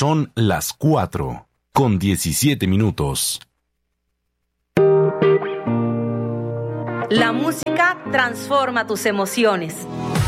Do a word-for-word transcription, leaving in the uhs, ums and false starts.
Son las cuatro con diecisiete minutos. La música transforma tus emociones.